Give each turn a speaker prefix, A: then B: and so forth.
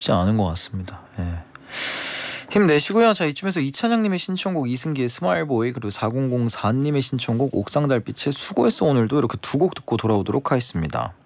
A: 쉽지 않은 것 같습니다. 예. 힘내시고요. 자, 이쯤에서 이찬영님의 신청곡 이승기의 스마일보이, 그리고 4004님의 신청곡 옥상달빛의 수고했어 오늘도, 이렇게 두 곡 듣고 돌아오도록 하겠습니다.